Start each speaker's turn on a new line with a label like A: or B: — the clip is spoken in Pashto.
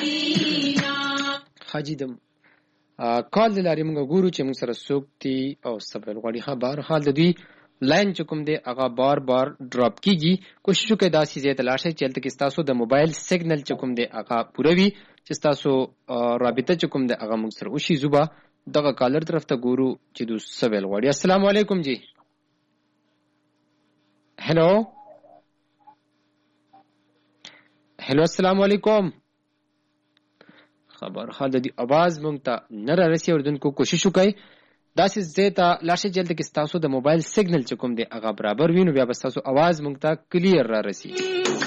A: حاجیدم کال د لارې موږ ګورو چې موږ سره څوک دي او سبل غواړي. ها بهر حال د دوی لاین چې کوم دی هغه بار ډراپ کیږي. کوشش وکړئ داسې ځای ته لاړ شئ چې هلته کې ستاسو د موبایل سیګنل چې کوم دی هغه پوره وي چې ستاسو رابطه چې کوم دی هغه موږ سره وشي. زه به دغه کالر طرف ته ګورو چې دوی سبل غواړي. السلام علیکم جی. هلو السلام علیکم. خبر حال د دې आवाज مونږ ته نه رارسي. اوردونکو کوشش وکړئ داسې ځای ته لاړ شئ چې هلته کې ستاسو د موبایل سیګنل چې کوم دی هغه برابر وي، نو بیا به ستاسو आवाज مونږ ته کلیر رارسي.